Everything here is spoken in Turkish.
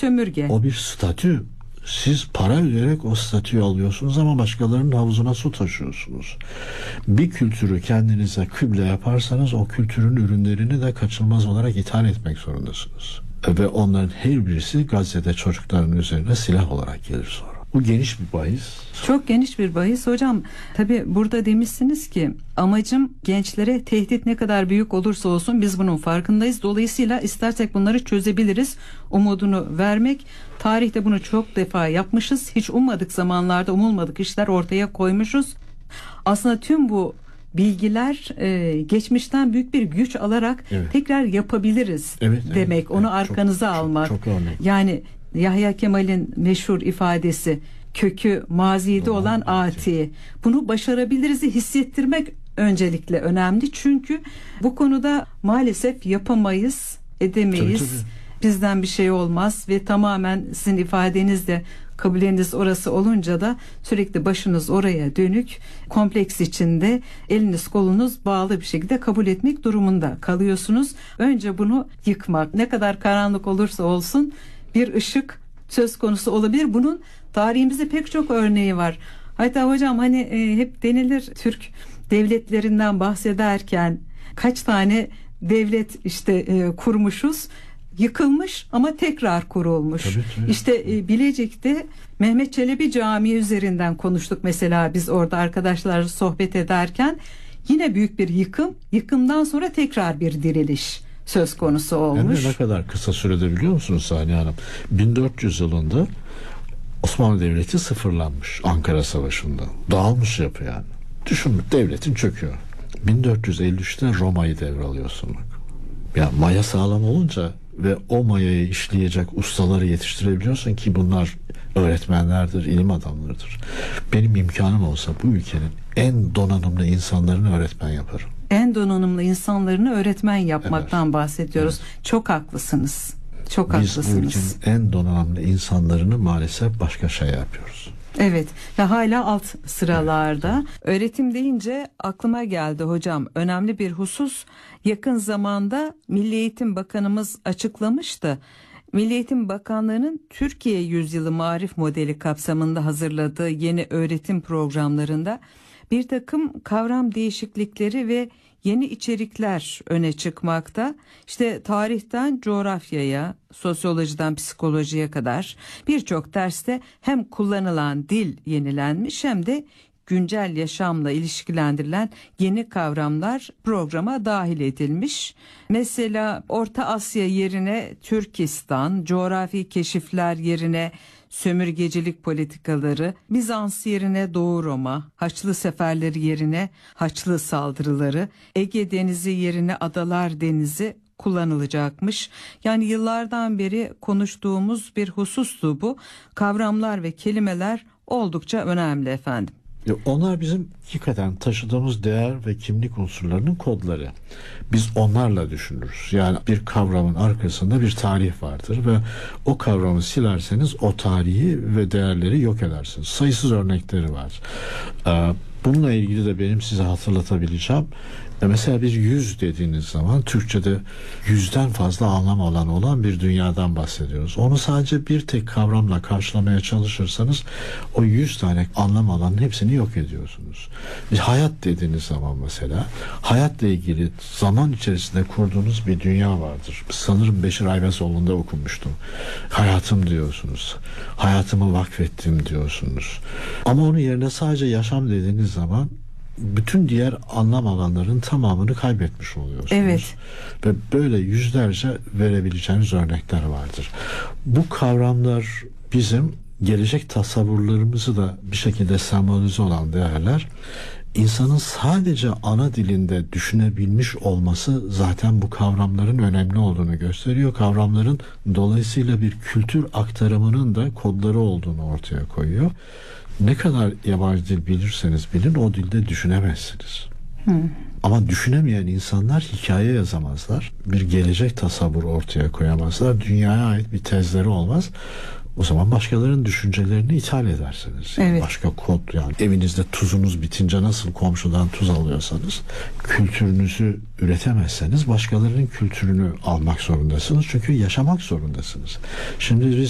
sömürge. O bir statü. Siz para ödeyerek o statüyü alıyorsunuz ama başkalarının havuzuna su taşıyorsunuz. Bir kültürü kendinize kıble yaparsanız o kültürün ürünlerini de kaçınılmaz olarak ithal etmek zorundasınız. Ve onların her birisi Gazze'de çocukların üzerine silah olarak gelir sonra. Bu geniş bir bahis. Çok geniş bir bahis hocam. Tabii burada demişsiniz ki amacım gençlere tehdit ne kadar büyük olursa olsun biz bunun farkındayız. Dolayısıyla istersek bunları çözebiliriz umudunu vermek. Tarihte bunu çok defa yapmışız. Hiç ummadık zamanlarda umulmadık işler ortaya koymuşuz. Aslında tüm bu bilgiler geçmişten büyük bir güç alarak tekrar yapabiliriz demek. Onu arkanıza almak. Çok örnek. Yani Yahya Kemal'in meşhur ifadesi kökü mazide olan ati. Bunu başarabiliriz hissettirmek öncelikle önemli. Çünkü bu konuda maalesef yapamayız, edemeyiz. Tabii. Bizden bir şey olmaz ve tamamen sizin ifadenizde kabulleriniz orası olunca da sürekli başınız oraya dönük, kompleks içinde eliniz kolunuz bağlı bir şekilde kabul etmek durumunda kalıyorsunuz. Önce bunu yıkmak, ne kadar karanlık olursa olsun bir ışık söz konusu olabilir. Bunun tarihimizde pek çok örneği var. Hatta hocam hani hep denilir Türk devletlerinden bahsederken kaç tane devlet kurmuşuz, yıkılmış ama tekrar kurulmuş. Tabii. İşte Bilecik'te Mehmet Çelebi Camii üzerinden konuştuk mesela biz orada arkadaşlarla sohbet ederken yine büyük bir yıkımdan sonra tekrar bir diriliş söz konusu olmuş. Hem de ne kadar kısa sürede biliyor musunuz Saniye Hanım? 1400 yılında Osmanlı Devleti sıfırlanmış Ankara Savaşı'nda. Dağılmış yapı yani. Düşün, devletin çöküyor. 1453'te Roma'yı devralıyorsun bak. Yani maya sağlam olunca ve o mayayı işleyecek ustaları yetiştirebiliyorsun ki bunlar öğretmenlerdir, ilim adamlarıdır. Benim imkanım olsa bu ülkenin en donanımlı insanlarını öğretmen yaparım. En donanımlı insanlarını öğretmen yapmaktan bahsediyoruz. Evet. Çok haklısınız. Çok haklısınız. Biz bu ülkenin en donanımlı insanlarını maalesef başka şey yapıyoruz. Evet ve hala alt sıralarda. Evet. Öğretim deyince aklıma geldi hocam. Önemli bir husus, yakın zamanda Milli Eğitim Bakanımız açıklamıştı. Milli Eğitim Bakanlığı'nın Türkiye Yüzyılı Marif Modeli kapsamında hazırladığı yeni öğretim programlarında bir takım kavram değişiklikleri ve yeni içerikler öne çıkmakta. İşte tarihten coğrafyaya, sosyolojiden psikolojiye kadar birçok derste hem kullanılan dil yenilenmiş hem de güncel yaşamla ilişkilendirilen yeni kavramlar programa dahil edilmiş. Mesela Orta Asya yerine Türkistan, coğrafi keşifler yerine sömürgecilik politikaları, Bizans yerine Doğu Roma, Haçlı seferleri yerine Haçlı saldırıları, Ege Denizi yerine Adalar Denizi kullanılacakmış. Yani yıllardan beri konuştuğumuz bir husustu bu. Kavramlar ve kelimeler oldukça önemli efendim. Onlar bizim hakikaten taşıdığımız değer ve kimlik unsurlarının kodları. Biz onlarla düşünürüz. Yani bir kavramın arkasında bir tarih vardır ve o kavramı silerseniz o tarihi ve değerleri yok edersiniz. Sayısız örnekleri var. Bununla ilgili de benim size hatırlatabileceğim. Mesela bir yüz dediğiniz zaman Türkçe'de yüzden fazla anlam alanı olan bir dünyadan bahsediyoruz. Onu sadece bir tek kavramla karşılamaya çalışırsanız o 100 tane anlam alanının hepsini yok ediyorsunuz. Hayat dediğiniz zaman mesela hayatla ilgili zaman içerisinde kurduğunuz bir dünya vardır. Sanırım Beşir Ayvazoğlu'nda okumuştum. Hayatım diyorsunuz. Hayatımı vakfettim diyorsunuz. Ama onun yerine sadece yaşam dediğiniz zaman bütün diğer anlam alanların tamamını kaybetmiş oluyorsunuz. Evet. Ve böyle yüzlerce verebileceğiniz örnekler vardır. Bu kavramlar bizim gelecek tasavvurlarımızı da bir şekilde sembolize olan değerler. İnsanın sadece ana dilinde düşünebilmiş olması zaten bu kavramların önemli olduğunu gösteriyor. Kavramların dolayısıyla bir kültür aktarımının da kodları olduğunu ortaya koyuyor. Ne kadar yabancı dil bilirseniz bilin o dilde düşünemezsiniz. Ama düşünemeyen insanlar hikaye yazamazlar. Bir gelecek tasavvuru ortaya koyamazlar. Dünyaya ait bir tezleri olmaz. O zaman başkalarının düşüncelerini ithal edersiniz. Yani evet. Başka kod, yani evinizde tuzunuz bitince nasıl komşudan tuz alıyorsanız kültürünüzü üretemezseniz başkalarının kültürünü almak zorundasınız. Çünkü yaşamak zorundasınız. Şimdi biz